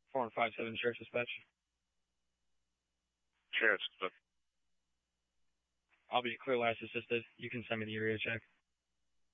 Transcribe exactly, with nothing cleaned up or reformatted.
four one five seven Sheriff's Dispatch. Sheriff's Dispatch. I'll be clear last assisted. You can send me the area check.